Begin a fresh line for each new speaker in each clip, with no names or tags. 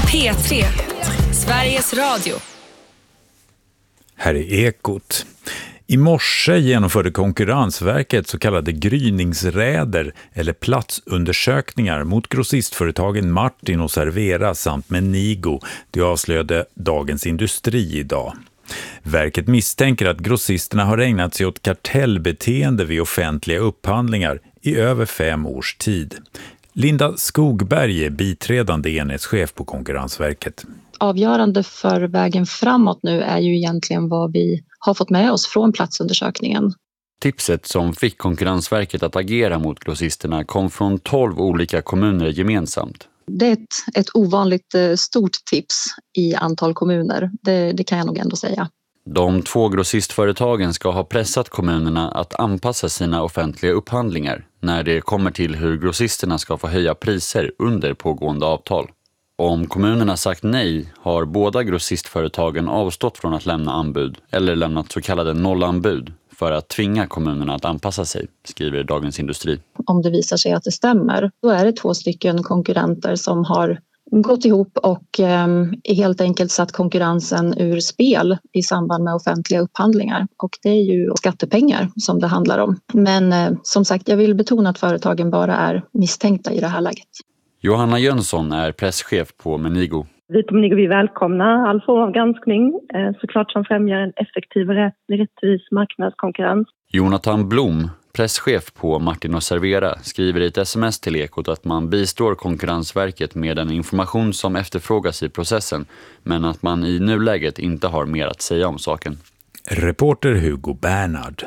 P3, Sveriges Radio.
Här är Ekot. I morse genomförde Konkurrensverket så kallade gryningsräder eller platsundersökningar mot grossistföretagen Martin och Servera samt Menigo. Det avslöjade Dagens Industri idag. Verket misstänker att grossisterna har ägnat sig åt kartellbeteende vid offentliga upphandlingar i över 5 års tid. Linda Skogberg är biträdande enhetschef på Konkurrensverket.
Avgörande för vägen framåt nu är ju egentligen vad vi har fått med oss från platsundersökningen.
Tipset som fick Konkurrensverket att agera mot grossisterna kom från 12 olika kommuner gemensamt.
Det är ett ovanligt stort tips i antal kommuner, det kan jag nog ändå säga.
De 2 grossistföretagen ska ha pressat kommunerna att anpassa sina offentliga upphandlingar när det kommer till hur grossisterna ska få höja priser under pågående avtal. Om kommunerna sagt nej har båda grossistföretagen avstått från att lämna anbud eller lämnat så kallade nollanbud för att tvinga kommunerna att anpassa sig, skriver Dagens Industri.
Om det visar sig att det stämmer, då är det 2 stycken konkurrenter som har gått ihop och helt enkelt satt konkurrensen ur spel i samband med offentliga upphandlingar. Och det är ju skattepengar som det handlar om. Men som sagt, jag vill betona att företagen bara är misstänkta i det här läget.
Johanna Jönsson är presschef på Menigo.
Vi på Menigo välkomnar all form av granskning, såklart som främjar en effektiv och rättvis marknadskonkurrens.
Jonathan Blom, presschef på Martin och Servera, skriver i ett sms till Ekot att man bistår Konkurrensverket med den information som efterfrågas i processen, men att man i nuläget inte har mer att säga om saken.
Reporter Hugo Bernhard.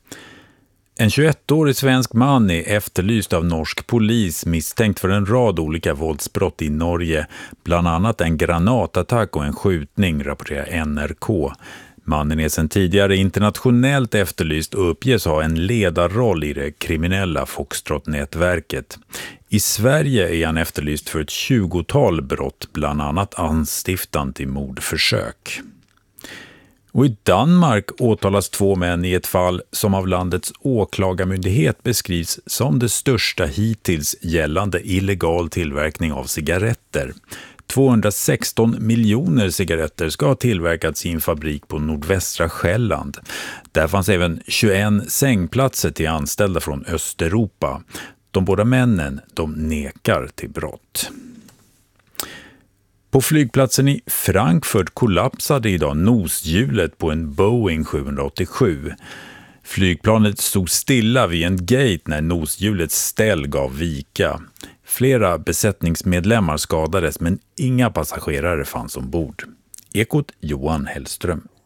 En 21-årig svensk man är efterlyst av norsk polis misstänkt för en rad olika våldsbrott i Norge, bland annat en granatattack och en skjutning, rapporterar NRK. Mannen är sedan tidigare internationellt efterlyst och uppges ha en ledarroll i det kriminella Foxtrot-nätverket. I Sverige är han efterlyst för ett 20-tal brott, bland annat anstiftan till mordförsök. Och i Danmark åtalas 2 män i ett fall som av landets åklagarmyndighet beskrivs som det största hittills gällande illegal tillverkning av cigaretter. 216 miljoner cigaretter ska ha tillverkats i en fabrik på nordvästra Själland. Där fanns även 21 sängplatser till anställda från Östeuropa. De båda männen, de nekar till brott. På flygplatsen i Frankfurt kollapsade idag noshjulet på en Boeing 787. Flygplanet stod stilla vid en gate när noshjulets ställ gav vika. Flera besättningsmedlemmar skadades men inga passagerare fanns ombord. Ekot Johan Hellström.